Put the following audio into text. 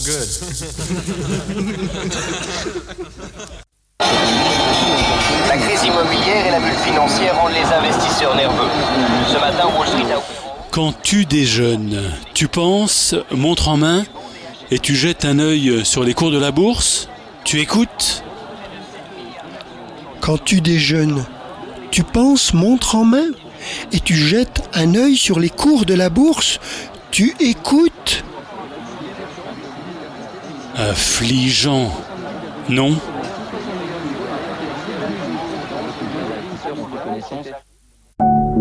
good. La crise immobilière et la bulle financière rendent les investisseurs nerveux. Ce matin, Wall Street a... Quand tu déjeunes, tu penses, montre en main, et tu jettes un œil sur les cours de la bourse, tu écoutes. Quand tu déjeunes, tu penses montre en main et tu jettes un œil sur les cours de la bourse, tu écoutes. Affligeant, non ?